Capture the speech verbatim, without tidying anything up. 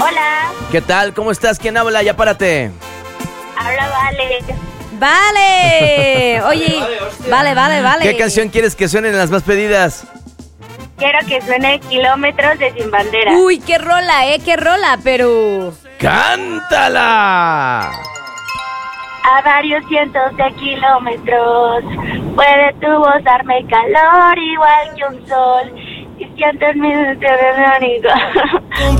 Hola. ¿Qué tal? ¿Cómo estás? ¿Quién habla? Ya párate. Habla Vale. Vale. Oye, vale, vale, vale. ¿Qué canción quieres que suene en las más pedidas? Quiero que suene Kilómetros de Sin Bandera. Uy, qué rola, eh, qué rola, pero... ¡Cántala! A varios cientos de kilómetros puede tu voz darme calor igual que un sol y siento en mi interior.